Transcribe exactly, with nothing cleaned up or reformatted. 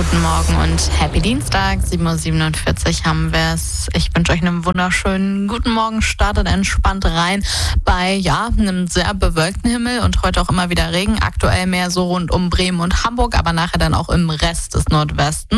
guten Morgen und Happy Dienstag. sieben Uhr siebenundvierzig haben wir es. Ich wünsche euch einen wunderschönen guten Morgen. Startet entspannt rein bei ja einem sehr bewölkten Himmel und heute auch immer wieder Regen. Aktuell mehr so rund um Bremen und Hamburg, aber nachher dann auch im Rest des Nordwestens.